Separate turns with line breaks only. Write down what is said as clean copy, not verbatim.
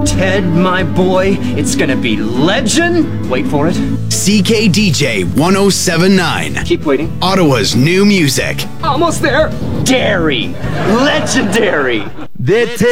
Ted, my boy, it's gonna be legend. Wait for it.
CKDJ 1079.
Keep waiting.
Ottawa's new music.
Almost there. Dairy. Legendary.